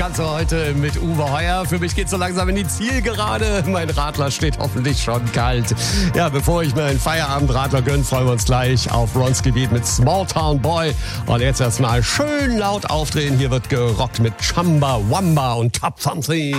Ganze heute mit Uwe Heuer. Für mich geht's so langsam in die Zielgerade. Mein Radler steht hoffentlich schon kalt. Ja, bevor ich mir einen Feierabendradler gönne, freuen wir uns gleich auf Rons Gebiet mit Small Town Boy. Und jetzt erstmal schön laut aufdrehen. Hier wird gerockt mit Chamba Wamba und Top 20.